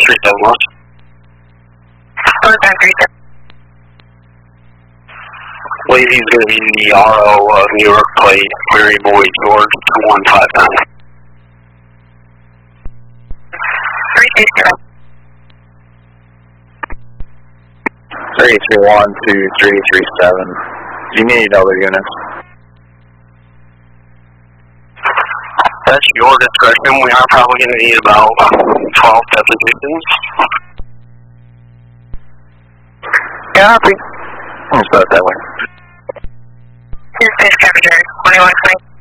3137. Believe he's going to be the RO of New York plate, Mary Boy George 159. 331 to 337. Do you need other units? That's your discretion. We are probably going to need about 12 depositions. Yeah, I'll start that way. This is Captain 2120.